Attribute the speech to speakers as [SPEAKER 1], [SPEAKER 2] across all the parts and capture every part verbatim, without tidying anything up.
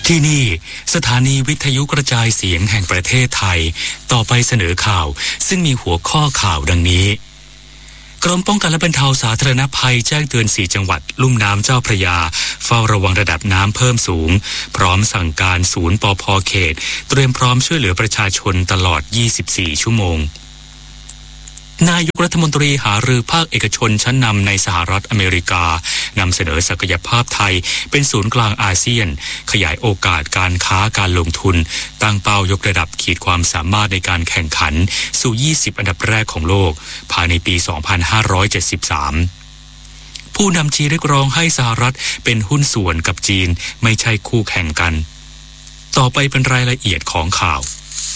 [SPEAKER 1] ที่นี่สถานีวิทยุกระจายเสียงแห่งประเทศไทยต่อไปเสนอข่าวซึ่งมีหัวข้อข่าวดังนี้กรมป้องกันและบรรเทาสาธารณภัยแจ้งเตือนสี่จังหวัดลุ่มน้ำเจ้าพระยาเฝ้าระวังระดับน้ำเพิ่มสูงพร้อมสั่งการศูนย์ปภ.เขตเตรียมพร้อมช่วยเหลือประชาชนตลอดยี่สิบสี่ชั่วโมงนายกรัฐมนตรีหารือภาคเอกชนชั้นนำในสหรัฐอเมริกานำเสนอศักยภาพไทยเป็นศูนย์กลางอาเซียนขยายโอกาสการค้าการลงทุนตั้งเป้ายกระดับขีดความสามารถในการแข่งขันสู่ยี่สิบอันดับแรกของโลกภายในปีสองพันห้าร้อยเจ็ดสิบสามผู้นำจีนเรียกร้องให้สหรัฐเป็นหุ้นส่วนกับจีนไม่ใช่คู่แข่งกันต่อไปเป็นรายละเอียดของข่าว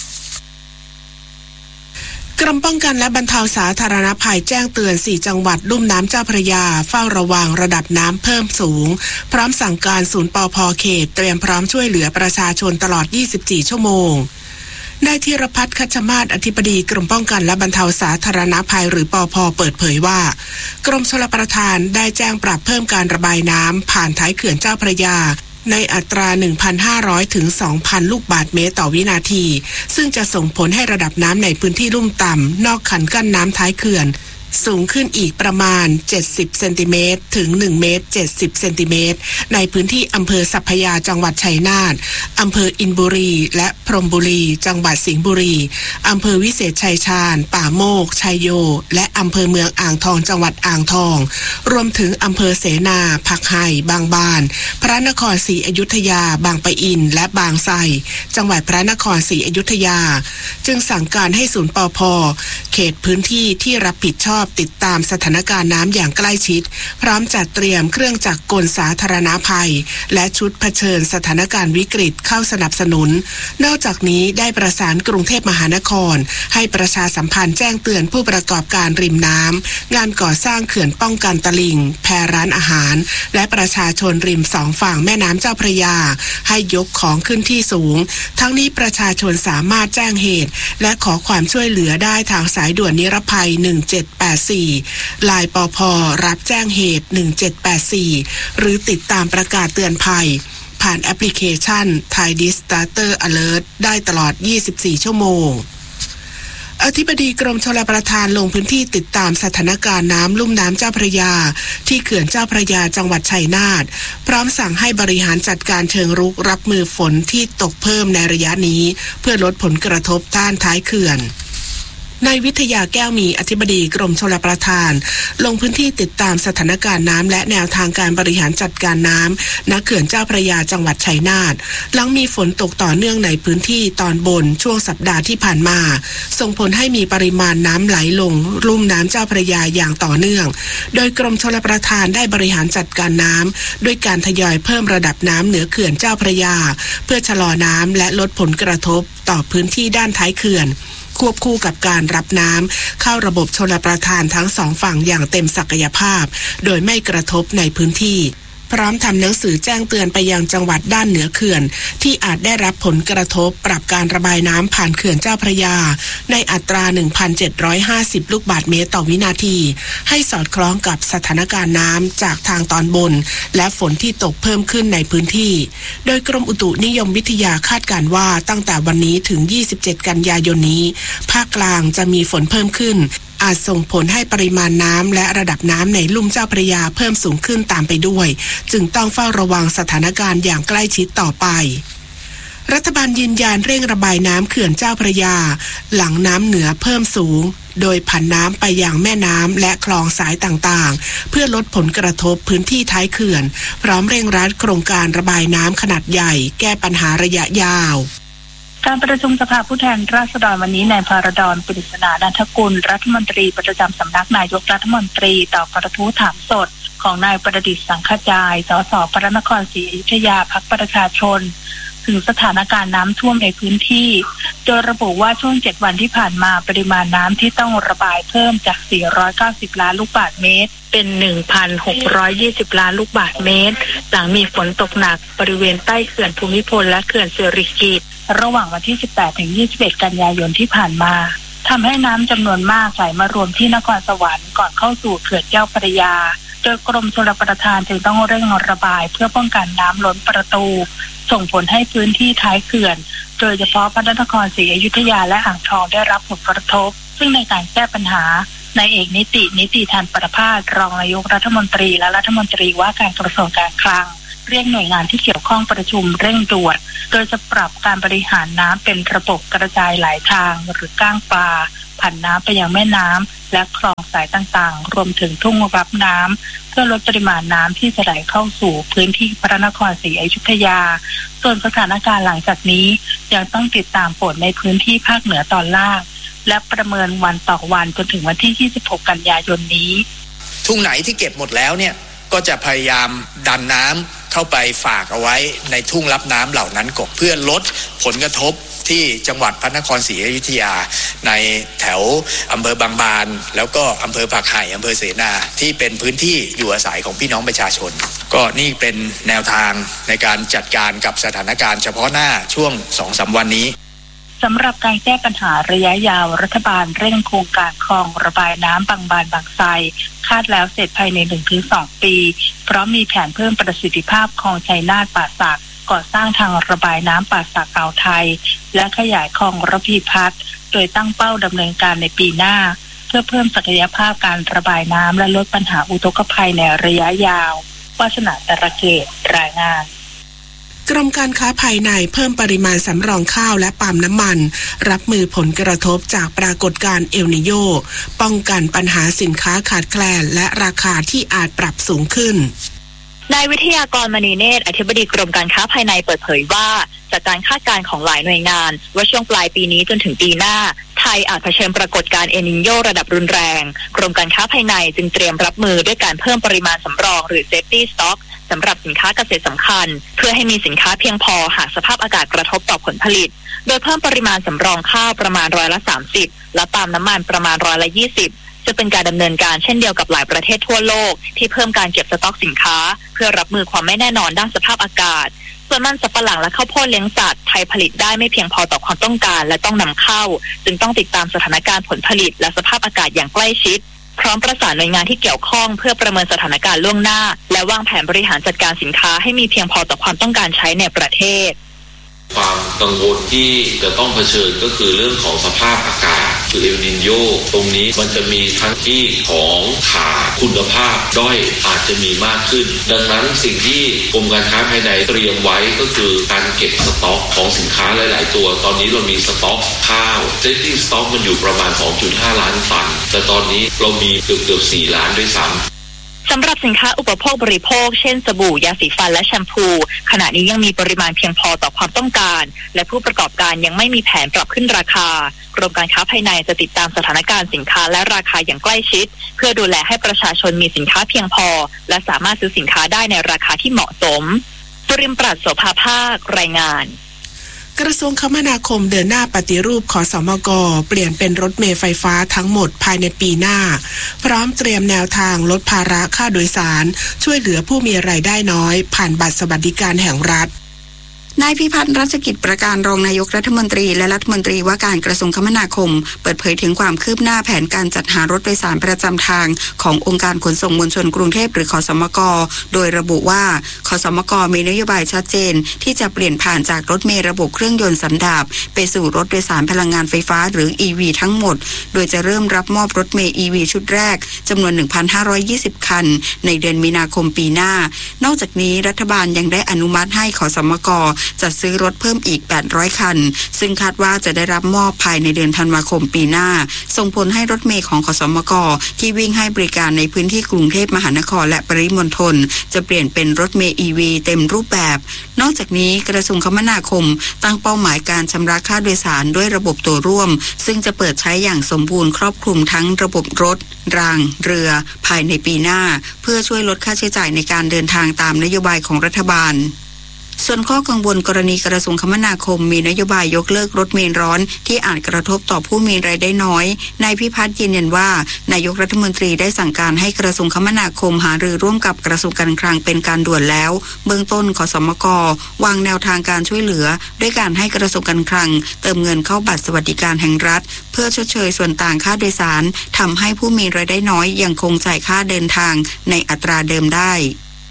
[SPEAKER 2] กรมป้องกันและบรรเทาสาธารณภัยแจ้งเตือนสี่จังหวัดลุ่มน้ำเจ้าพระยาเฝ้าระวังระดับน้ำเพิ่มสูงพร้อมสั่งการศูนย์ปภ.เขตเตรียมพร้อมช่วยเหลือประชาชนตลอดยี่สิบสี่ชั่วโมงนายธีรพัฒน์คัชมาศอธิบดีกรมป้องกันและบรรเทาสาธารณภัยหรือปภ.เปิดเผยว่ากรมชลประทานได้แจ้งปรับเพิ่มการระบายน้ำผ่านท้ายเขื่อนเจ้าพระยาในอัตรา หนึ่งพันห้าร้อย ถึง สองพัน ลูกบาศก์เมตรต่อวินาทีซึ่งจะส่งผลให้ระดับน้ำในพื้นที่ลุ่มต่ำนอกคันกั้นน้ำท้ายเขื่อนสูงขึ้นอีกประมาณเจ็ดสิบเซนติเมตรถึงหนึ่งเมตรเจ็ดสิบเซนติเมตรในพื้นที่อำเภอสัพพยาจังหวัดชัยนาทอำเภออินบุรีและพรหมบุรีจังหวัดสิงห์บุรีอำเภอวิเศษชัยชาญป่าโมกชัยโยและอำเภอเมืองอ่างทองจังหวัดอ่างทองรวมถึงอำเภอเสนาผักไห่บางบานพระนครศรีอยุธยาบางปะอินและบางไทรจังหวัดพระนครศรีอยุธยาจึงสั่งการให้ศูนย์ปภ.เขตพื้นที่ที่รับผิดชอบติดตามสถานการณ์น้ำอย่างใกล้ชิดพร้อมจัดเตรียมเครื่องจักรกลสาธารณภัยและชุดเผชิญสถานการณ์วิกฤตเข้าสนับสนุนนอกจากนี้ได้ประสานกรุงเทพมหานครให้ประชาสัมพันธ์แจ้งเตือนผู้ประกอบการริมน้ำงานก่อสร้างเขื่อนป้องกันตลิ่งแพร้านอาหารและประชาชนริมสองฝั่งแม่น้ำเจ้าพระยาให้ยกของขึ้นที่สูงทั้งนี้ประชาชนสามารถแจ้งเหตุและขอความช่วยเหลือได้ทางสายด่วนนิรภัยหนึ่งเจ็ดแปดสี่ไลน์ปภ.รับแจ้งเหตุหนึ่งเจ็ดแปดสี่หรือติดตามประกาศเตือนภัยผ่านแอปพลิเคชัน Thai Disaster Alert ได้ตลอดยี่สิบสี่ชั่วโมงอธิบดีกรมชลประทานลงพื้นที่ติดตามสถานการณ์น้ำลุ่มน้ำเจ้าพระยาที่เขื่อนเจ้าพระยาจังหวัดชัยนาทพร้อมสั่งให้บริหารจัดการเชิงรุกรับมือฝนที่ตกเพิ่มในระยะนี้เพื่อลดผลกระทบด้านท้ายเขื่อนนายวิทยาแก้วมีอธิบดีกรมชลประทานลงพื้นที่ติดตามสถานการณ์น้ำและแนวทางการบริหารจัดการน้ำณเขื่อนเจ้าพระยาจังหวัดชัยนาทหลังมีฝนตกต่อเนื่องในพื้นที่ตอนบนช่วงสัปดาห์ที่ผ่านมาส่งผลให้มีปริมาณน้ำไหลลงลุ่มน้ำเจ้าพระยาอย่างต่อเนื่องโดยกรมชลประทานได้บริหารจัดการน้ำด้วยการทยอยเพิ่มระดับน้ำเหนือเขื่อนเจ้าพระยาเพื่อชะลอน้ำและลดผลกระทบต่อพื้นที่ด้านท้ายเขื่อนควบคู่กับการรับน้ำเข้าระบบชลประทานทั้งสองฝั่งอย่างเต็มศักยภาพโดยไม่กระทบในพื้นที่พร้อมทำหนังสือแจ้งเตือนไปยังจังหวัดด้านเหนือเขื่อนที่อาจได้รับผลกระทบปรับการระบายน้ำผ่านเขื่อนเจ้าพระยาในอัตรา หนึ่งพันเจ็ดร้อยห้าสิบ ลูกบาศก์เมตรต่อวินาทีให้สอดคล้องกับสถานการณ์น้ำจากทางตอนบนและฝนที่ตกเพิ่มขึ้นในพื้นที่โดยกรมอุตุนิยมวิทยาคาดการณ์ว่าตั้งแต่วันนี้ถึงยี่สิบเจ็ดกันยายนนี้ภาคกลางจะมีฝนเพิ่มขึ้นอาจส่งผลให้ปริมาณน้ำและระดับน้ำในลุ่มเจ้าพระยาเพิ่มสูงขึ้นตามไปด้วยจึงต้องเฝ้าระวังสถานการณ์อย่างใกล้ชิดต่อไปรัฐบาลยืนยันเร่งระบายน้ำเขื่อนเจ้าพระยาหลังน้ำเหนือเพิ่มสูงโดยผันน้ำไปยังแม่น้ำและคลองสายต่างๆเพื่อลดผลกระทบพื้นที่ท้ายเขื่อนพร้อมเร่งรัดโครงการระบายน้ำขนาดใหญ่แก้ปัญหาระยะยาว
[SPEAKER 3] การประชุมสภาผู้แทนราษฎรวันนี้นายพารดร ปริศนานันทกุลรัฐมนตรีประจำสำนักนายกรัฐมนตรีตอบกระทู้ถามสดของนายประดิษฐ์สังขจายสสพระนครศรีอยุธยาพรรคประชาชนถึงสถานการณ์น้ำท่วมในพื้นที่โดยระบุว่าช่วงเจ็ดวันที่ผ่านมาปริมาณน้ำที่ต้องระบายเพิ่มจากสี่ร้อยเก้าสิบล้านลูกบาศก์เมตรเป็น หนึ่งพันหกร้อยยี่สิบล้านลูกบาศก์เมตรหลังมีฝนตกหนักบริเวณใต้เขื่อนภูมิพลและเขื่อนสิริกิติ์ระหว่างวันที่สิบแปดถึงยี่สิบเอ็ดกันยายนที่ผ่านมาทำให้น้ำจำนวนมากไหลมารวมที่นครสวรรค์ก่อนเข้าสู่เขื่อนเจ้าพระยาโดยกรมชลประทานจึงต้องเร่งระบายเพื่อป้องกันน้ำล้นประตูส่งผลให้พื้นที่ท้ายเขื่อนโดยเฉพาะพระนครศรีอยุธยาและอ่างทองได้รับผลกระทบซึ่งในการแก้ปัญหานายเอกนิตินิติธานประภาสรองนายกรัฐมนตรีและรัฐมนตรีว่าการกระทรวงการคลังเรียกหน่วยงานที่เกี่ยวข้องประชุมเร่งด่วนโดยจะปรับการบริหารน้ำเป็นระบบกระจายหลายทางหรือก้างปลาผ่านน้ำไปยังแม่น้ำและคลองสายต่างๆรวมถึงทุ่งรับน้ำเพื่อลดปริมาณน้ำที่จะไหลเข้าสู่พื้นที่พระนครศรีอยุธยาส่วนสถานการณ์หลังจากนี้ยังต้องติดตามฝนในพื้นที่ภาคเหนือตอนล่างและประเมินวันต่อวันจนถึงวันที่ยี่สิบหกกันยายนนี้
[SPEAKER 4] ทุ่งไหนที่เก็บหมดแล้วเนี่ยก็จะพยายามดันน้ำเข้าไปฝากเอาไว้ในทุ่งรับน้ำเหล่านั้นก่อนเพื่อลดผลกระทบที่จังหวัดพระนครศรีอยุธยาในแถวอำเภอบางบานแล้วก็อำเภอผักไห่อำเภอเสนาที่เป็นพื้นที่อยู่อาศัยของพี่น้องประชาชนก็นี่เป็นแนวทางในการจัดการกับสถานการณ์เฉพาะหน้าช่วง สองถึงสาม วันนี้
[SPEAKER 3] สำหรับการแก้ปัญหาระยะยาวรัฐบาลเร่งโครงการคลองระบายน้ำบางบานบางไทรคาดแล้วเสร็จภายใน หนึ่งถึงสอง ปีเพราะมีแผนเพิ่มประสิทธิภาพคลองชัยนาทป่าสักก่อสร้างทางระบายน้ำป่าสักอ่าวไทยและขยายคลองระพีพัฒน์โดยตั้งเป้าดำเนินการในปีหน้าเพื่อเพิ่มศักยภาพการระบายน้ำและลดปัญหาอุทกภัยในระยะยาววาสนาตระเกตรายงาน
[SPEAKER 2] กรมการค้าภายในเพิ่มปริมาณสำรองข้าวและปาล์มน้ำมันรับมือผลกระทบจากปรากฏการณ์เอลนิโญป้องกันปัญหาสินค้าขาดแคลนและราคาที่อาจปรับสูงขึ้น
[SPEAKER 5] นายวิทยากรมณีเนตรอธิบดีกรมการค้าภายในเปิดเผยว่าจากการคาดการณ์ของหลายหน่วยงานว่าช่วงปลายปีนี้จนถึงปีหน้าไทยอาจเผชิญปรากฏการณ์เอลนิโญระดับรุนแรงกรมการค้าภายในจึงเตรียมรับมือด้วยการเพิ่มปริมาณสำรองหรือ safety stock สำหรับสินค้าเกษตรสำคัญเพื่อให้มีสินค้าเพียงพอหากสภาพอากาศกระทบต่อผลผลิตโดยเพิ่มปริมาณสำรองข้าวประมาณร้อยละสามสิบและปาล์มน้ำมันประมาณร้อยละยี่สิบจะเป็นการดำเนินการเช่นเดียวกับหลายประเทศทั่วโลกที่เพิ่มการเก็บสต็อกสินค้าเพื่อรับมือความไม่แน่นอนด้านสภาพอากาศส่วนมันสำปะหลังและข้าวโพดเลี้ยงสัตว์ไทยผลิตได้ไม่เพียงพอต่อความต้องการและต้องนำเข้าจึงต้องติดตามสถานการณ์ผลผลิตและสภาพอากาศอย่างใกล้ชิดพร้อมประสานหน่วยงานที่เกี่ยวข้องเพื่อประเมินสถานการณ์ล่วงหน้าและวางแผนบริหารจัดการสินค้าให้มีเพียงพอต่อความต้องการใช้ในประเทศ
[SPEAKER 6] ความกังวลที่จะต้องเผชิญก็คือเรื่องของสภาพอากาศคือเอลนิโญตรงนี้มันจะมีทั้งที่ของขาดคุณภาพด้อยอาจจะมีมากขึ้นดังนั้นสิ่งที่กรมการค้าภายในเตรียมไว้ก็คือการเก็บสต็อกของสินค้าหลายๆตัวตอนนี้เรามีสต็อกข้าวเซฟตี้สต็อกมันอยู่ประมาณ สองจุดห้า ล้านตันแต่ตอนนี้เรามีเกือบๆสี่ล้านด้วยซ้ำ
[SPEAKER 5] สำหรับสินค้าอุปโภคบริโภคเช่นสบู่ยาสีฟันและแชมพูขณะนี้ยังมีปริมาณเพียงพอต่อความต้องการและผู้ประกอบการยังไม่มีแผนปรับขึ้นราคากรมการค้าภายในจะติดตามสถานการณ์สินค้าและราคาอย่างใกล้ชิดเพื่อดูแลให้ประชาชนมีสินค้าเพียงพอและสามารถซื้อสินค้าได้ในราคาที่เหมาะสมปริมปราชโสภาภาครายงาน
[SPEAKER 2] กระทรวงคมนาคมเดินหน้าปฏิรูปขสมกเปลี่ยนเป็นรถเมล์ไฟฟ้าทั้งหมดภายในปีหน้าพร้อมเตรียมแนวทางลดภาระค่าโดยสารช่วยเหลือผู้มีรายได้น้อยผ่านบัตรสวัสดิการแห่งรัฐนายพิพัฒน์รัชกิจประการรองนายกรัฐมนตรีและรัฐมนตรีว่าการกระทรวงคมนาคมเปิดเผยถึงความคืบหน้าแผนการจัดหารถโดยสารประจำทางขององค์การขนส่งมวลชนกรุงเทพหรือขสมกโดยระบุว่าขสมกมีนโยบายชัดเจนที่จะเปลี่ยนผ่านจากรถเมล์ระบบเครื่องยนต์สันดาปไปสู่รถโดยสารพลังงานไฟฟ้าหรือ อี วี ทั้งหมดโดยจะเริ่มรับมอบรถเมล์ อี วี ชุดแรกจำนวน หนึ่งพันห้าร้อยยี่สิบ คันในเดือนมีนาคมปีหน้านอกจากนี้รัฐบาลยังได้อนุมัติให้ขสมกจัดซื้อรถเพิ่มอีกแปดร้อยคันซึ่งคาดว่าจะได้รับมอบภายในเดือนธันวาคมปีหน้าส่งผลให้รถเมล์ของขสมกที่วิ่งให้บริการในพื้นที่กรุงเทพมหานครและปริมณฑลจะเปลี่ยนเป็นรถเมล์ อี วี เต็มรูปแบบนอกจากนี้กระทรวงคมนาคมตั้งเป้าหมายการชำระค่าโดยสารด้วยระบบตัวร่วมซึ่งจะเปิดใช้อย่างสมบูรณ์ครอบคลุมทั้งระบบรถรางเรือภายในปีหน้าเพื่อช่วยลดค่าใช้จ่ายในการเดินทางตามนโยบายของรัฐบาลส่วนข้อกังวลกรณีกระทรวงคมนาคมมีนโยบายยกเลิกรถเมล์ร้อนที่อาจกระทบต่อผู้มีรายได้น้อยนายพิพัฒน์ยืนยันว่านายกรัฐมนตรีได้สั่งการให้กระทรวงคมนาคมหารือร่วมกับกระทรวงการคลังเป็นการด่วนแล้วเบื้องต้นขสมกวางแนวทางการช่วยเหลือด้วยการให้กระทรวงการคลังเติมเงินเข้าบัตรสวัสดิการแห่งรัฐเพื่อชดเชยส่วนต่างค่าโดยสารทำให้ผู้มีรายได้น้อยยังคงจ่ายค่าเดินทางในอัตราเดิมได้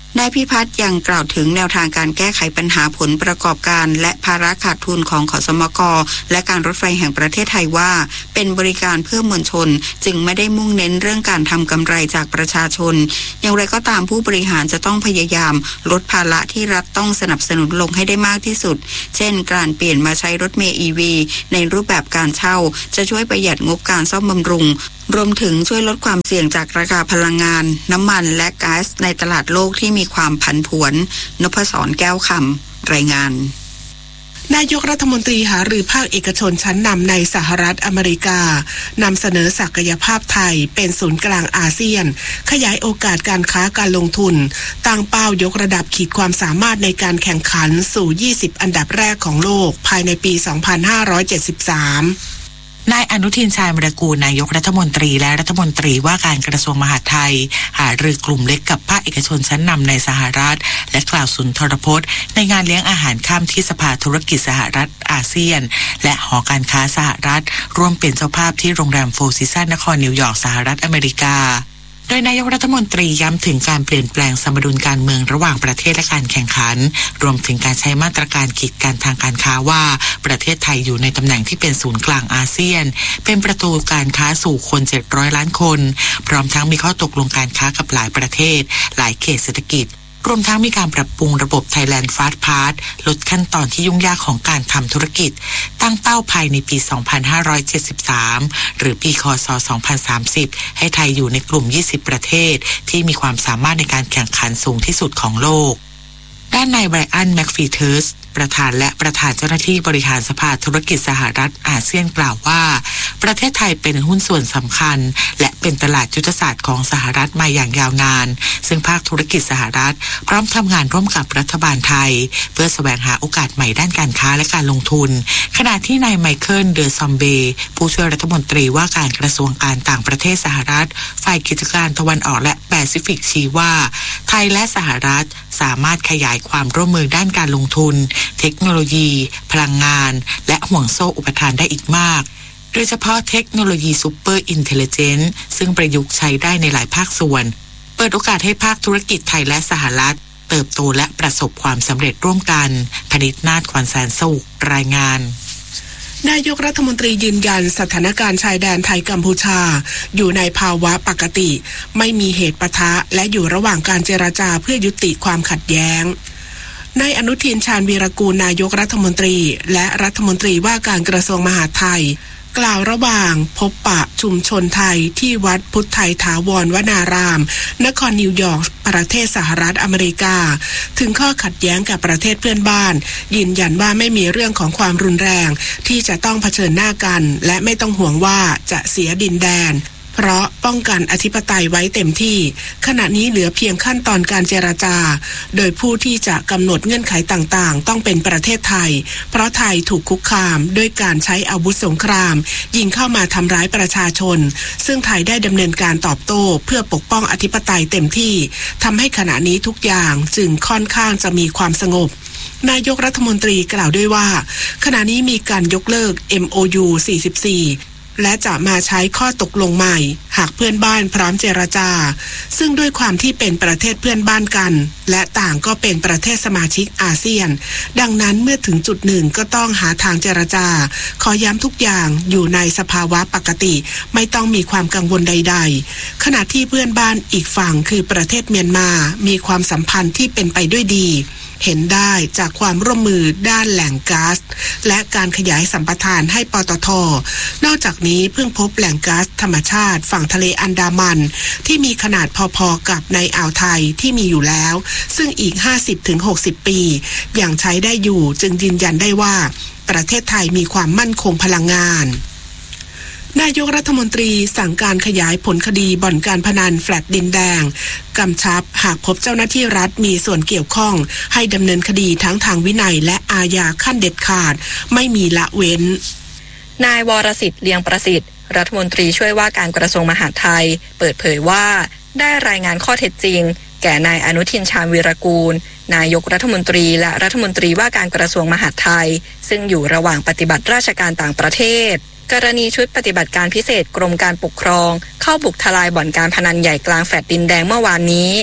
[SPEAKER 7] นายพิพัฒน์ยังกล่าวถึงแนวทางการแก้ไขปัญหาผลประกอบการและภาระขาดทุนของขสมกและการรถไฟแห่งประเทศไทยว่าเป็นบริการเพื่อมวลชนจึงไม่ได้มุ่งเน้นเรื่องการทำกำไรจากประชาชนอย่างไรก็ตามผู้บริหารจะต้องพยายามลดภาระที่รัฐต้องสนับสนุนลงให้ได้มากที่สุดเช่นการเปลี่ยนมาใช้รถเมล์ อี วี ในรูปแบบการเช่าจะช่วยประหยัดงบการซ่อมบำรุงรวมถึงช่วยลดความเสี่ยงจากราคาพลังงานน้ำมันและก๊าซในตลาดโลกที่มีความผันผวนนพศรแก้วคำรายงาน
[SPEAKER 2] นายกรัฐมนตรีหารือภาคเอกชนชั้นนำในสหรัฐอเมริกานำเสนอศักยภาพไทยเป็นศูนย์กลางอาเซียนขยายโอกาสการค้าการลงทุนตั้งเป้ายกระดับขีดความสามารถในการแข่งขันสู่ยี่สิบอันดับแรกของโลกภายในปีสองพันห้าร้อยเจ็ดสิบสาม
[SPEAKER 8] นายอนุทินชาญวิรากูลนายกรัฐมนตรีและรัฐมนตรีว่าการกระทรวงมหาดไทยหารือกลุ่มเล็กกับภาคเอกชนชั้นนำในสหรัฐและกล่าวสุนทรพจน์ในงานเลี้ยงอาหารค่ำที่สภาธุรกิจสหรัฐอาเซียนและหอการค้าสหรัฐร่วมเป็นเจ้าภาพที่โรงแรมโฟร์ซีซันนครนิวยอร์กสหรัฐอเมริกาโดยนายกรัฐมนตรีย้ำถึงการเปลี่ยนแปลงสมดุลการเมืองระหว่างประเทศและการแข่งขันรวมถึงการใช้มาตรการกีดกันทางการค้าว่าประเทศไทยอยู่ในตำแหน่งที่เป็นศูนย์กลางอาเซียนเป็นประตูการค้าสู่คนเจ็ดร้อยล้านคนพร้อมทั้งมีข้อตกลงการค้ากับหลายประเทศหลายเขตเศรษฐกิจรวมทั้งมีการปรับปรุงระบบ Thailand Fast Pass ลดขั้นตอนที่ยุ่งยากของการทำธุรกิจตั้งเป้าภายในปีสองพันห้าร้อยเจ็ดสิบสามหรือปีคศสองพันสามสิบให้ไทยอยู่ในกลุ่มยี่สิบประเทศที่มีความสามารถในการแข่งขันสูงที่สุดของโลกด้านนายไบรอันแม็กฟีเทิร์สประธานและประธานเจ้าหน้าที่บริหารสภาธุรกิจสหรัฐอาเซียนกล่าวว่าประเทศไทยเป็นหุ้นส่วนสำคัญและเป็นตลาดยุทธศาสตร์ของสหรัฐมาอย่างยาวนานซึ่งภาคธุรกิจสหรัฐพร้อมทำงานร่วมกับรัฐบาลไทยเพื่อแสวงหาโอกาสใหม่ด้านการค้าและการลงทุนขณะที่นายไมเคิลเดอซอมเบผู้ช่วยรัฐมนตรีว่าการกระทรวงการต่างประเทศสหรัฐฝ่ายกิจการตะวันออกและแปซิฟิกชี้ว่าไทยและสหรัฐสามารถขยายความร่วมมือด้านการลงทุนเทคโนโลยีพลังงานและห่วงโซ่อุปทานได้อีกมากโดยเฉพาะเทคโนโลยีซูเปอร์อินเทลลิเจนซ์ซึ่งประยุกต์ใช้ได้ในหลายภาคส่วนเปิดโอกาสให้ภาคธุรกิจไทยและสหรัฐเติบโตและประสบความสำเร็จร่วมกันพนิษฐ์นาฏ ขวัญแสนสุขรายงาน
[SPEAKER 2] นายกรัฐมนตรียืนยันสถานการณ์ชายแดนไทยกัมพูชาอยู่ในภาวะปกติไม่มีเหตุปะทะและอยู่ระหว่างการเจรจาเพื่อยุติความขัดแย้งนายอนุทินชาญวีรกูลนายกรัฐมนตรีและรัฐมนตรีว่าการกระทรวงมหาดไทยกล่าวระหว่างพบปะชุมชนไทยที่วัดพุทธไทยถาวรวนารามนครนิวยอร์กประเทศสหรัฐอเมริกาถึงข้อขัดแย้งกับประเทศเพื่อนบ้านยืนยันว่าไม่มีเรื่องของความรุนแรงที่จะต้องเผชิญหน้ากันและไม่ต้องห่วงว่าจะเสียดินแดนเพราะป้องกันอธิปไตยไว้เต็มที่ขณะนี้เหลือเพียงขั้นตอนการเจรจาโดยผู้ที่จะกำหนดเงื่อนไขต่างๆต้องเป็นประเทศไทยเพราะไทยถูกคุกคามด้วยการใช้อาวุธสงครามยิงเข้ามาทำร้ายประชาชนซึ่งไทยได้ดำเนินการตอบโต้เพื่อปกป้องอธิปไตยเต็มที่ทำให้ขณะนี้ทุกอย่างจึงค่อนข้างจะมีความสงบนายกรัฐมนตรีกล่าวด้วยว่าขณะนี้มีการยกเลิก เอ็ม โอ ยู สี่สิบสี่และจะมาใช้ข้อตกลงใหม่หากเพื่อนบ้านพร้อมเจรจาซึ่งด้วยความที่เป็นประเทศเพื่อนบ้านกันและต่างก็เป็นประเทศสมาชิกอาเซียนดังนั้นเมื่อถึงจุดหนึ่งก็ต้องหาทางเจรจาขอย้ำทุกอย่างอยู่ในสภาวะปกติไม่ต้องมีความกังวลใดๆขณะที่เพื่อนบ้านอีกฝั่งคือประเทศเมียนมามีความสัมพันธ์ที่เป็นไปด้วยดีเห็นได้จากความร่วมมือด้านแหล่งก๊าซและการขยายสัมปทานให้ปตท.นอกจากนี้เพิ่งพบแหล่งก๊าซธรรมชาติฝั่งทะเลอันดามันที่มีขนาดพอๆกับในอ่าวไทยที่มีอยู่แล้วซึ่งอีก ห้าสิบถึงหกสิบ ปียังใช้ได้อยู่จึงยืนยันได้ว่าประเทศไทยมีความมั่นคงพลังงานนายกรัฐมนตรีสั่งการขยายผลคดีบ่อนการพนันแฟลตดินแดงกำชับหากพบเจ้าหน้าที่รัฐมีส่วนเกี่ยวข้องให้ดำเนินคดีทั้งทางวินัยและอาญาขั้นเด็ดขาดไม่มีละเว้น
[SPEAKER 5] นายวรสิทธิ์เลียงประสิทธิ์รัฐมนตรีช่วยว่าการกระทรวงมหาดไทยเปิดเผยว่าได้รายงานข้อเท็จจริงแก่นายอนุทินชาญวีรกูลนายกรัฐมนตรีและรัฐมนตรีว่าการกระทรวงมหาดไทยซึ่งอยู่ระหว่างปฏิบัติราชการต่างประเทศกรณีชุดปฏิบัติการพิเศษกรมการปกครองเข้าบุกทลายบ่อนการพนันใหญ่กลางแฟลตดินแดงเมื่อวานนี้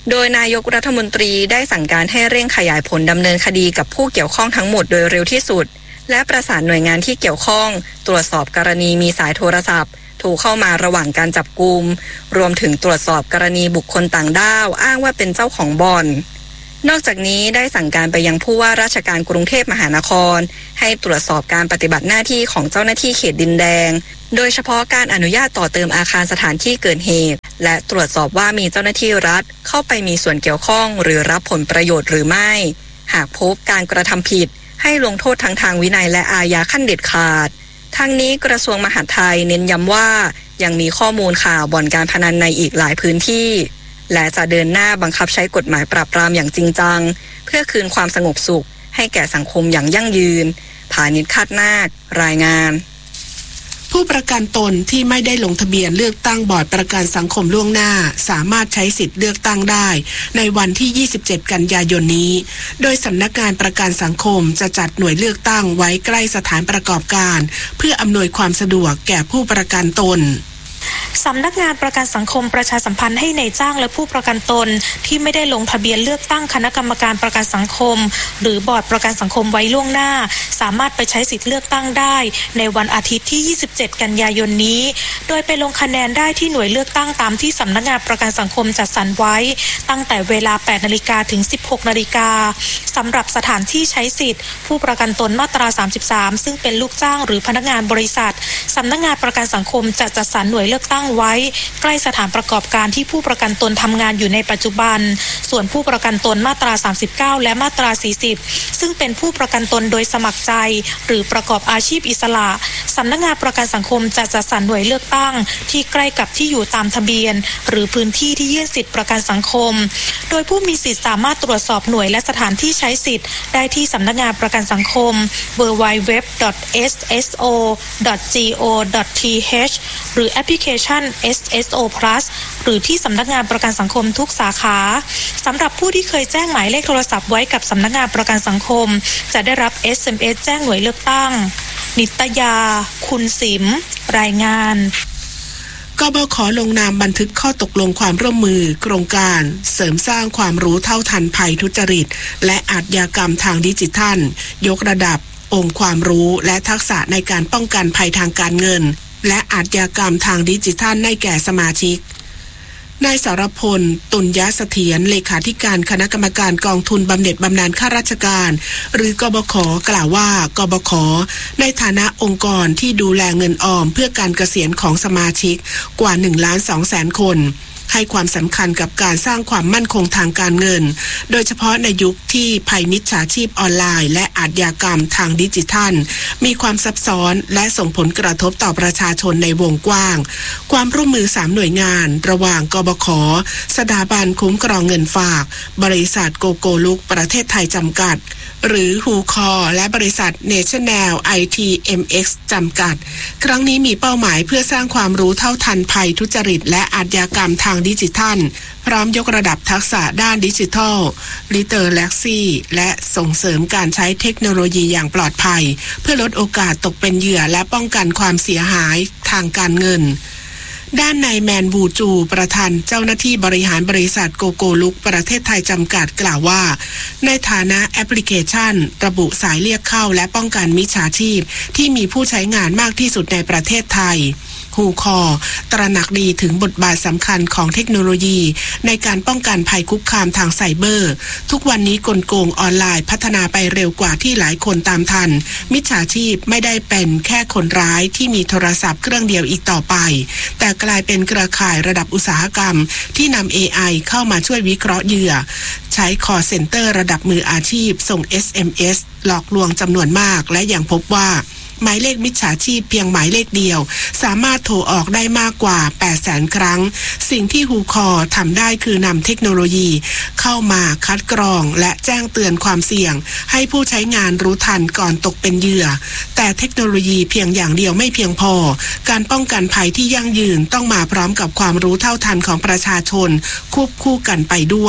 [SPEAKER 9] โดยนายกรัฐมนตรีได้สั่งการให้เร่งขยายผลดำเนินคดีกับผู้เกี่ยวข้องทั้งหมดโดยเร็วที่สุดและประสานหน่วยงานที่เกี่ยวข้องตรวจสอบกรณีมีสายโทรศัพท์โทรเข้ามาระหว่างการจับกุมรวมถึงตรวจสอบกรณีบุคคลต่างด้าวอ้างว่าเป็นเจ้าของบ่อนนอกจากนี้ได้สั่งการไปยังผู้ว่าราชการกรุงเทพมหานครให้ตรวจสอบการปฏิบัติหน้าที่ของเจ้าหน้าที่เขตดินแดงโดยเฉพาะการอนุญาตต่อเติมอาคารสถานที่เกิดเหตุและตรวจสอบว่ามีเจ้าหน้าที่รัฐเข้าไปมีส่วนเกี่ยวข้องหรือรับผลประโยชน์หรือไม่หากพบการกระทำผิดให้ลงโทษทั้งทางวินัยและอาญาขั้นเด็ดขาดทางนี้กระทรวงมหาดไทยเน้นย้ำว่ายังมีข้อมูลข่าวบ่อนการพนันในอีกหลายพื้นที่และจะเดินหน้าบังคับใช้กฎหมายปราบปรามอย่างจริงจังเพื่อคืนความสงบสุขให้แก่สังคมอย่างยั่งยืนผานิชคาดนาครายงาน
[SPEAKER 2] ผู้ประกันตนที่ไม่ได้ลงทะเบียนเลือกตั้งบอร์ดประกันสังคมล่วงหน้าสามารถใช้สิทธิ์เลือกตั้งได้ในวันที่ยี่สิบเจ็ดกันยายนนี้โดยสำนักงานประกันสังคมจะจัดหน่วยเลือกตั้งไว้ใกล้สถานประกอบการเพื่ออำนวยความสะดวกแก่ผู้ประกันตน
[SPEAKER 10] สำนักงานประกันสังคมประชาสัมพันธ์ให้นายจ้างและผู้ประกันตนที่ไม่ได้ลงทะเบียนเลือกตั้งคณะกรรมการประกันสังคมหรือบอร์ดประกันสังคมไว้ล่วงหน้าสามารถไปใช้สิทธิ์เลือกตั้งได้ในวันอาทิตย์ที่ยี่สิบเจ็ดกันยายนนี้โดยไปลงคะแนนได้ที่หน่วยเลือกตั้งตามที่สำนักงานประกันสังคมจัดสรรไว้ตั้งแต่เวลา แปดนาฬิกา ถึง สิบหกนาฬิกาสำหรับสถานที่ใช้สิทธิ์ผู้ประกันตนมาตราสามสิบสามซึ่งเป็นลูกจ้างหรือพนักงานบริษัทสำนักงานประกันสังคมจะจัดสรรหน่วยเลือกตั้งไว้ใกล้สถานประกอบการที่ผู้ประกันตนทำงานอยู่ในปัจจุบันส่วนผู้ประกันตนมาตราสามสิบเก้าและมาตราสี่สิบซึ่งเป็นผู้ประกันตนโดยสมัครใจหรือประกอบอาชีพอิสระสำนักงานประกันสังคมจะจัดสรรหน่วยเลือกตั้งที่ใกล้กับที่อยู่ตามทะเบียนหรือพื้นที่ที่ยื่นสิทธิประกันสังคมโดยผู้มีสิทธิสามารถตรวจสอบหน่วยและสถานที่ใช้สิทธิ์ได้ที่สำนักงานประกันสังคม ดับเบิลยู ดับเบิลยู ดับเบิลยู ดอท เอส เอส โอ ดอท จี โอ ดอท ที เอช หรือแอปพลิเคชัน เอส เอส โอ Plus หรือที่สำนักงานประกันสังคมทุกสาขาสำหรับผู้ที่เคยแจ้งหมายเลขโทรศัพท์ไว้กับสำนักงานประกันสังคมจะได้รับ เอส เอ็ม เอส แจ้งหน่วยเลือกตั้งนิตยาคุณสิมรายงาน
[SPEAKER 2] กบข.ลงนามบันทึกข้อตกลงความร่วมมือโครงการเสริมสร้างความรู้เท่าทันภัยทุจริตและอาชญากรรมทางดิจิทัลยกระดับองค์ความรู้และทักษะในการป้องกันภัยทางการเงินและอาชญากรรมทางดิจิทัลให้แก่สมาชิกนายสรพลตุลยเสถียรเลขาธิการคณะกรรมการกองทุนบำเหน็จบำนาญข้าราชการหรือกบข.กล่าวว่ากบข.ในฐานะองค์กรที่ดูแลเงินออมเพื่อการเกษียณของสมาชิกกว่า หนึ่งล้านสองแสน คนให้ความสำคัญกับการสร้างความมั่นคงทางการเงินโดยเฉพาะในยุคที่ภัยมิจฉาชีพออนไลน์และอาชญากรรมทางดิจิทัลมีความซับซ้อนและส่งผลกระทบต่อประชาชนในวงกว้างความร่วมมือสามหน่วยงานระหว่างกบข.สถาบันคุ้มครองเงินฝากบริษัทโกโกลุกประเทศไทยจำกัดหรือฮูคอและบริษัท National ไอ ที เอ็ม เอ็กซ์ จำกัดครั้งนี้มีเป้าหมายเพื่อสร้างความรู้เท่าทันภัยทุจริตและอาชญากรรมทางดิจิทัลพร้อมยกระดับทักษะด้านดิจิทัลลิเทอเรซีและส่งเสริมการใช้เทคโนโลยีอย่างปลอดภัยเพื่อลดโอกาสตกเป็นเหยื่อและป้องกันความเสียหายทางการเงินด้านนายแมนวูจูประธานเจ้าหน้าที่บริหารบริษัทโกโกลุกประเทศไทยจำกัดกล่าวว่าในฐานะแอปพลิเคชันระบุสายเรียกเข้าและป้องกันมิจฉาชีพที่มีผู้ใช้งานมากที่สุดในประเทศไทยฮูคอตระหนักดีถึงบทบาทสำคัญของเทคโนโลยีในการป้องกันภัยคุกคามทางไซเบอร์ทุกวันนี้กลโกงออนไลน์พัฒนาไปเร็วกว่าที่หลายคนตามทันมิจฉาชีพไม่ได้เป็นแค่คนร้ายที่มีโทรศัพท์เครื่องเดียวอีกต่อไปแต่กลายเป็นเครือข่ายระดับอุตสาหกรรมที่นำ เอ ไอ เข้ามาช่วยวิเคราะห์เหยื่อใช้คอลเซ็นเตอร์ระดับมืออาชีพส่ง เอส เอ็ม เอส หลอกลวงจำนวนมากและยังพบว่าหมายเลขมิจฉาชีพเพียงหมายเลขเดียวสามารถโทรออกได้มากกว่า แปดแสน ครั้งสิ่งที่ฮูคอทำได้คือนำเทคโนโลยีเข้ามาคัดกรองและแจ้งเตือนความเสี่ยงให้ผู้ใช้งานรู้ทันก่อนตกเป็นเหยื่อแต่เทคโนโลยีเพียงอย่างเดียวไม่เพียงพอการป้องกันภัยที่ยั่งยืนต้องมาพร้อมกับความรู้เท่าทันของประชาชนควบคู่กันไปด้วย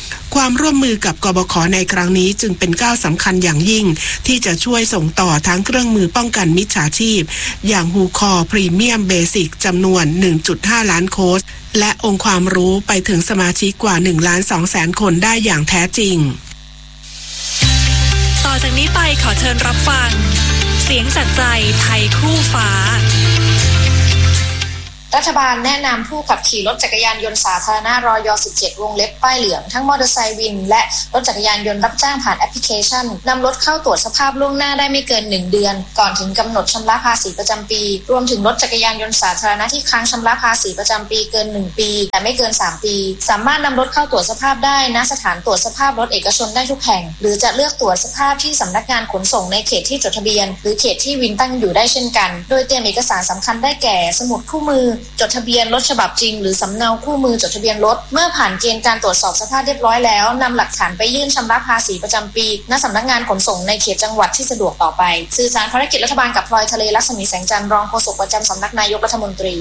[SPEAKER 2] ความร่วมมือกับกบข.ในครั้งนี้จึงเป็นก้าวสำคัญอย่างยิ่งที่จะช่วยส่งต่อทั้งเครื่องมือป้องกันมิจฉาชีพอย่างฮูคอพรีเมียมเบสิกจำนวน หนึ่งจุดห้า ล้านโค้ชและองค์ความรู้ไปถึงสมาชิกกว่า หนึ่งล้านสองแสน คนได้อย่างแท้จริง
[SPEAKER 11] ต่อจากนี้ไปขอเชิญรับฟังเสียงจากใจไทยคู่ฟ้า
[SPEAKER 12] รัฐบาลแนะนำผู้ขับขี่รถจักรยานยนต์สาธารณะรยสิบเจ็ด วงเล็บป้ายเหลืองทั้งมอเตอร์ไซค์วินและรถจักรยานยนต์รับจ้างผ่านแอปพลิเคชันนำรถเข้าตรวจสภาพล่วงหน้าได้ไม่เกินหนึ่งเดือนก่อนถึงกำหนดชำระภาษีประจำปีรวมถึงรถจักรยานยนต์สาธารณะที่ค้างชำระภาษีประจำปีเกินหนึ่งปีแต่ไม่เกินสามปีสามารถนำรถเข้าตรวจสภาพได้ณสถานตรวจสภาพรถเอกชนได้ทุกแห่งหรือจะเลือกตรวจสภาพที่สำนักงานขนส่งในเขตที่จดทะเบียนหรือเขตที่วินตั้งอยู่ได้เช่นกันโดยเตรียมเอกสารสำคัญได้แก่สมุดคู่มือจดทะเบียนรถฉบับจริงหรือสำเนาคู่มือจดทะเบียนรถเมื่อผ่านเกณฑ์การตรวจสอบสภาพเรียบร้อยแล้วนำหลักฐานไปยื่นชำระภาษีประจำปีณสำนักงานขนส่งในเขตจังหวัดที่สะดวกต่อไปสื่อสารภารกิจรัฐบาลกับพลอยทะเลลักษมีแสงจันทร์รองโฆษกประจำสำนักนายกรัฐมนตรี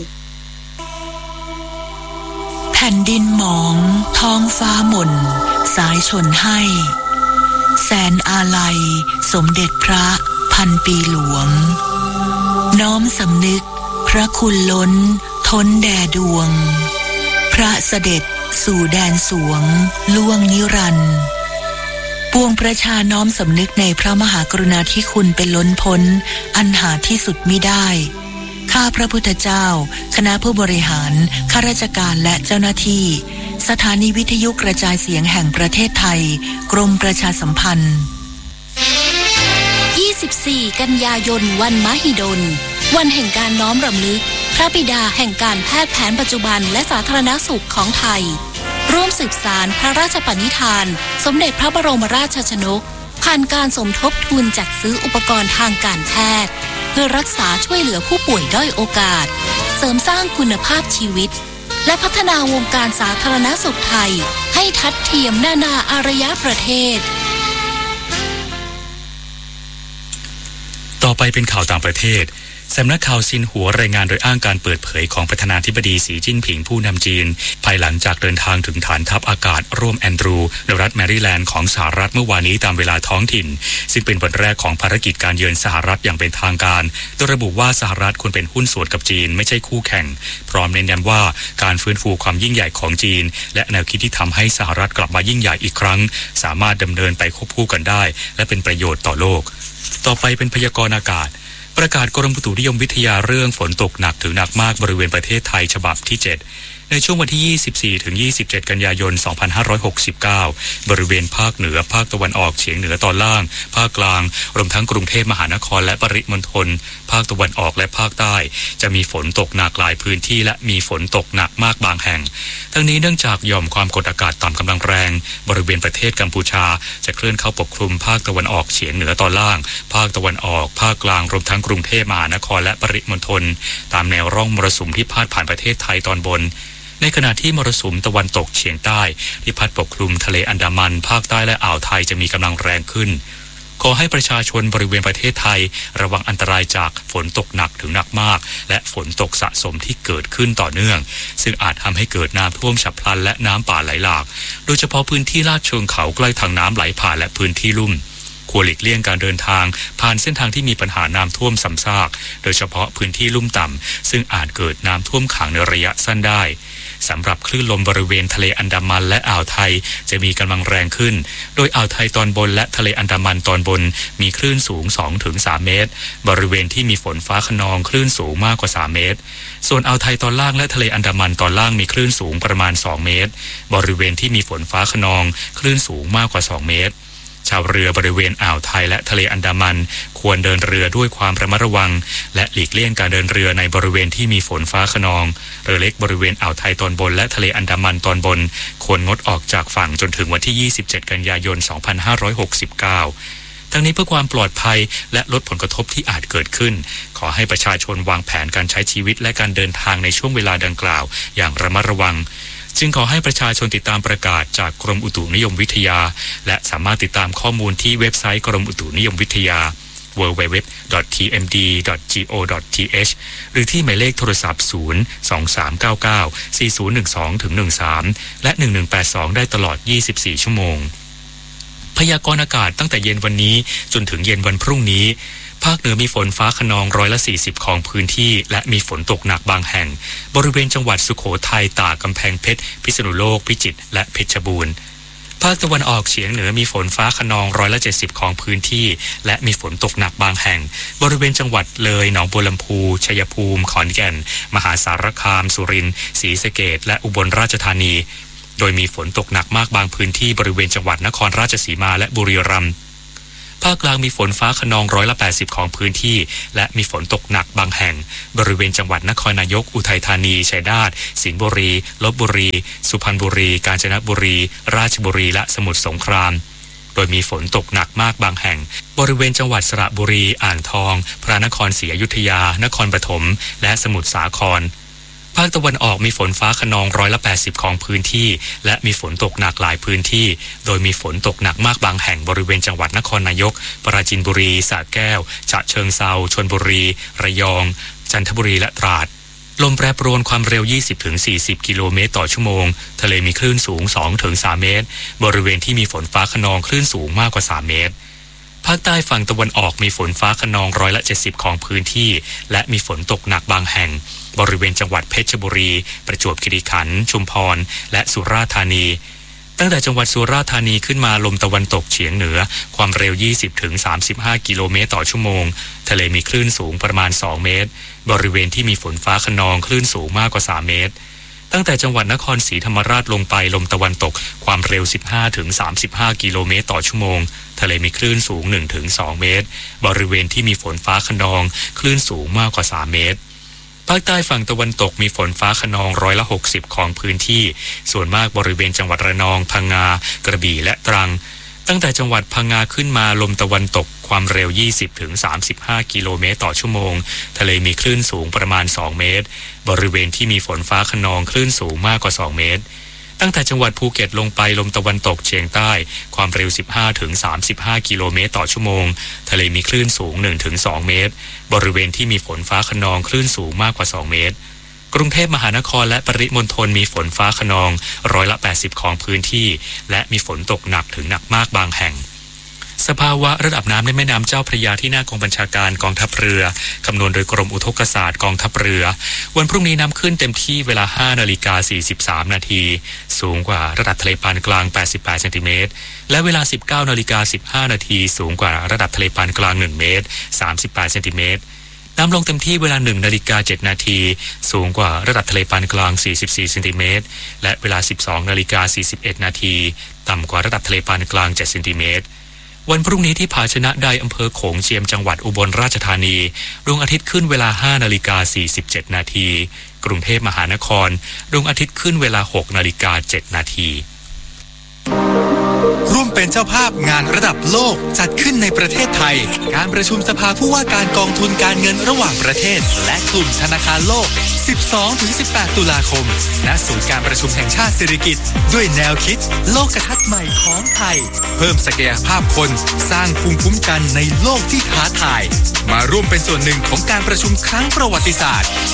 [SPEAKER 13] แผ่นดินหมองท้องฟ้าหม่นสายชนให้แสนอาลัยสมเด็จพระพันปีหลวงน้อมสำนึกพระคุณล้นท้นแด่ดวงพระเสด็จสู่แดนสวงล่วงนิรันดร์ปวงประชาน้อมสำนึกในพระมหากรุณาธิคุณเป็นล้นพ้นอันหาที่สุดมิได้ข้าพระพุทธเจ้าคณะผู้บริหารข้าราชการและเจ้าหน้าที่สถานีวิทยุกระจายเสียงแห่งประเทศไทยกรมประชาสัมพันธ์
[SPEAKER 14] ยี่สิบสี่ กันยายนวันมหิดลวันแห่งการน้อมรำลึกพระบิดาแห่งการแพทย์แผนปัจจุบันและสาธารณสุขของไทยร่วมสืบสานพระราชปณิธานสมเด็จพระบรมราชชนกผ่านการสมทบทุนจัดซื้ออุปกรณ์ทางการแพทย์เพื่อรักษาช่วยเหลือผู้ป่วยด้อยโอกาสเสริมสร้างคุณภาพชีวิตและพัฒนาวงการสาธารณสุขไทยให้ทัดเทียมนานาอารยประเทศ
[SPEAKER 1] ต่อไปเป็นข่าวต่างประเทศสำนักข่าวซินหัวรายงานโดยอ้างการเปิดเผยของประธานาธิบดีสีจิ้นผิงผู้นำจีนภายหลังจากเดินทางถึงฐานทัพอากาศร่วมแอนดรูในรัฐแมริแลนด์ของสหรัฐเมื่อวานนี้ตามเวลาท้องถิ่นซึ่งเป็นวันแรกของภารกิจการเยือนสหรัฐอย่างเป็นทางการโดยระบุว่าสหรัฐควรเป็นหุ้นส่วนกับจีนไม่ใช่คู่แข่งพร้อมเน้นย้ำว่าการฟื้นฟูความยิ่งใหญ่ของจีนและแนวคิดที่ทำให้สหรัฐกลับมายิ่งใหญ่อีกครั้งสามารถดำเนินไปควบคู่กันได้และเป็นประโยชน์ต่อโลกต่อไปเป็นพยากรณ์อากาศประกาศกรมอุตุนิยมวิทยาเรื่องฝนตกหนักถึงหนักมากบริเวณประเทศไทยฉบับที่เจ็ดในช่วงวันที่ยี่สิบสี่ถึงยี่สิบเจ็ดกันยายนสองพันห้าร้อยหกสิบเก้าบริเวณภาคเหนือภาคตะวันออกเฉียงเหนือตอนล่างภาคกลางรวมทั้งกรุงเทพมหานครและปริมณฑลภาคตะวันออกและภาคใต้จะมีฝนตกหนักหลายพื้นที่และมีฝนตกหนักมากบางแห่งทั้งนี้เนื่องจากหย่อมความกดอากาศต่ำกำลังแรงบริเวณประเทศกัมพูชาจะเคลื่อนเข้าปกคลุมภาคตะวันออกเฉียงเหนือตอนล่างภาคตะวันออกภาคกลางรวมทั้งกรุงเทพมหานครและปริมณฑลตามแนวร่องมรสุมที่พาดผ่านประเทศไทยตอนบนในขณะที่มรสุมตะวันตกเฉียงใต้ที่พัดปกคลุมทะเลอันดามันภาคใต้และอ่าวไทยจะมีกำลังแรงขึ้นขอให้ประชาชนบริเวณประเทศไทยระวังอันตรายจากฝนตกหนักถึงหนักมากและฝนตกสะสมที่เกิดขึ้นต่อเนื่องซึ่งอาจทำให้เกิดน้ำท่วมฉับพลันและน้ำป่าไหลหลากโดยเฉพาะพื้นที่ลาดเชิงเขาใกล้ทางน้ำไหลผ่านและพื้นที่ลุ่มควรหลีกเลี่ยงการเดินทางผ่านเส้นทางที่มีปัญหาน้ำท่วมซ้ำซากโดยเฉพาะพื้นที่ลุ่มต่ำซึ่งอาจเกิดน้ำท่วมขังในระยะสั้นได้สำหรับคลื่นลมบริเวณทะเลอันดามันและอ่าวไทยจะมีกำลังแรงขึ้นโดยอ่าวไทยตอนบนและทะเลอันดามันตอนบนมีคลื่นสูง สองถึงสาม เมตรบริเวณที่มีฝนฟ้าคะนองคลื่นสูงมากกว่าสามเมตรส่วนอ่าวไทยตอนล่างและทะเลอันดามันตอนล่างมีคลื่นสูงประมาณสองเมตรบริเวณที่มีฝนฟ้าคะนองคลื่นสูงมากกว่าสองเมตรชาวเรือบริเวณอ่าวไทยและทะเลอันดามันควรเดินเรือด้วยความระมัดระวังและหลีกเลี่ยงการเดินเรือในบริเวณที่มีฝนฟ้าคะนองเรือเล็กบริเวณอ่าวไทยตอนบนและทะเลอันดามันตอนบนควรงดออกจากฝั่งจนถึงวันที่ยี่สิบเจ็ดกันยายนสองพันห้าร้อยหกสิบเก้าทั้งนี้เพื่อความปลอดภัยและลดผลกระทบที่อาจเกิดขึ้นขอให้ประชาชนวางแผนการใช้ชีวิตและการเดินทางในช่วงเวลาดังกล่าวอย่างระมัดระวังจึงขอให้ประชาชนติดตามประกาศจากกรมอุตุนิยมวิทยาและสามารถติดตามข้อมูลที่เว็บไซต์กรมอุตุนิยมวิทยาดับเบิลยู ดับเบิลยู ดับเบิลยู ดอท ที เอ็ม ดี ดอท จี โอ ดอท ที เอช หรือที่หมายเลขโทรศัพท์ศูนย์ สอง สาม เก้า เก้า สี่ ศูนย์ หนึ่ง สอง หนึ่ง สามและหนึ่ง หนึ่ง แปด สองได้ตลอดยี่สิบสี่ชั่วโมงพยากรณ์อากาศตั้งแต่เย็นวันนี้จนถึงเย็นวันพรุ่งนี้ภาคเหนือมีฝนฟ้าคะนองร้อยละสี่สิบของพื้นที่และมีฝนตกหนักบางแห่งบริเวณจังหวัดสุโขทัยตากกำแพงเพชรพิษณุโลกพิจิตรและเพชรบูรณ์ภาคตะวันออกเฉียงเหนือมีฝนฟ้าคะนองร้อยละเจ็ดสิบของพื้นที่และมีฝนตกหนักบางแห่งบริเวณจังหวัดเลยหนองบัวลำพูชัยภูมิขอนแก่นมหาสารคามสุรินทร์ศรีสะเกษและอุบลราชธานีโดยมีฝนตกหนักมากบางพื้นที่บริเวณจังหวัดนครราชสีมาและบุรีรัมย์ภาคกลางมีฝนฟ้าคะนองร้อยละแปดสิบของพื้นที่และมีฝนตกหนักบางแห่งบริเวณจังหวัดนครนายกอุทัยธานีชัยนาทสิงห์บุรีลพบุรีสุพรรณบุรีกาญจนบุรีราชบุรีและสมุทรสงครามโดยมีฝนตกหนักมากบางแห่งบริเวณจังหวัดสระบุรีอ่างทองพระนครศรีอยุธยานครปฐมและสมุทรสาครภาคตะวันออกมีฝนฟ้าคะนองร้อยละแปดสิบของพื้นที่และมีฝนตกหนักหลายพื้นที่โดยมีฝนตกหนักมากบางแห่งบริเวณจังหวัดนครนายกปราจีนบุรีสระแก้วฉะเชิงเทราชลบุรีระยองจันทบุรีและตราดลมแปรปรวนความเร็ว ยี่สิบถึงสี่สิบ กิโลเมตรต่อชั่วโมงทะเลมีคลื่นสูง สองถึงสาม เมตรบริเวณที่มีฝนฟ้าคะนองคลื่นสูงมากกว่าสามเมตรภาคใต้ฝั่งตะวันออกมีฝนฟ้าคะนองร้อยละเจ็ดสิบของพื้นที่และมีฝนตกหนักบางแห่งบริเวณจังหวัดเพชรบุรีประจวบคีรีขันธ์ชุมพรและสุราษฎร์ธานีตั้งแต่จังหวัดสุราษฎร์ธานีขึ้นมาลมตะวันตกเฉียงเหนือความเร็ว ยี่สิบถึงสามสิบห้า กิโลเมตรต่อชั่วโมงทะเลมีคลื่นสูงประมาณสองเมตรบริเวณที่มีฝนฟ้าคะนองคลื่นสูงมากกว่าสามเมตรตั้งแต่จังหวัดนครศรีธรรมราชลงไปลมตะวันตกความเร็ว สิบห้าถึงสามสิบห้า กิโลเมตรต่อชั่วโมงทะเลมีคลื่นสูง หนึ่งถึงสอง เมตรบริเวณที่มีฝนฟ้าคะนองคลื่นสูงมากกว่าสามเมตรภาคใต้ฝั่งตะวันตกมีฝนฟ้าคะนองร้อยละหกสิบของพื้นที่ส่วนมากบริเวณจังหวัดระนองพังงากระบี่และตรังตั้งแต่จังหวัดพังงาขึ้นมาลมตะวันตกความเร็ว ยี่สิบถึงสามสิบห้า กิโลเมตรต่อชั่วโมงทะเลมีคลื่นสูงประมาณสองเมตรบริเวณที่มีฝนฟ้าคะนองคลื่นสูงมากกว่าสองเมตรตั้งแต่จังหวัดภูเก็ตลงไปลมตะวันตกเฉียงใต้ความเร็ว สิบห้าถึงสามสิบห้า กิโลเมตรต่อชั่วโมงทะเลมีคลื่นสูง หนึ่งถึงสอง เมตรบริเวณที่มีฝนฟ้าคะนองคลื่นสูงมากกว่าสองเมตรกรุงเทพมหานครและปริมณฑลมีฝนฟ้าคะนองร้อยละแปดสิบของพื้นที่และมีฝนตกหนักถึงหนักมากบางแห่งสภาวะระดับน้ำในแม่น้ำเจ้าพระยาที่หน้ากองบัญชาการกองทัพเรือคำนวณโดยกรมอุทกศาสตร์กองทัพเรือวันพรุ่งนี้น้ำขึ้นเต็มที่เวลา ห้านาฬิกาสี่สิบสาม นาทีสูงกว่าระดับทะเลปานกลางแปดสิบแปดเซนติเมตรและเวลา สิบเก้านาฬิกาสิบห้า นาทีสูงกว่าระดับทะเลปานกลางหนึ่งเมตรสามสิบแปดเซนติเมตรน้ำลงเต็มที่เวลา หนึ่งนาฬิกาเจ็ดนาทีสูงกว่าระดับทะเลปานกลางสี่สิบสี่เซนติเมตรและเวลา สิบสองนาฬิกาสี่สิบเอ็ดนาทีต่ำกว่าระดับทะเลปานกลางเจ็ดเซนติเมตรวันพรุ่งนี้ที่ผาชนะใดอำเภอโขงเจียมจังหวัดอุบลราชธานีดวงอาทิตย์ขึ้นเวลา ห้านาฬิกาสี่สิบเจ็ดนาทีกรุงเทพมหานครดวงอาทิตย์ขึ้นเวลา หกนาฬิกาเจ็ดนาที
[SPEAKER 15] ร่วมเป็นเจ้าภาพงานระดับโลกจัดขึ้นในประเทศไทยการประชุมสภาผู้ว่าการกองทุนการเงินระหว่างประเทศและกลุ่มธนาคารโลก สิบสองถึงสิบแปด ตุลาคมณศูนย์การประชุมแห่งชาติสิริกิติ์ด้วยแนวคิดโลกทัศน์ใหม่ของไทยเพิ่มศักยภาพคนสร้างภูมิคุ้มกันในโลกที่ท้าทายมาร่วมเป็นส่วนหนึ่งของการประชุมครั้งประวัติศาสตร์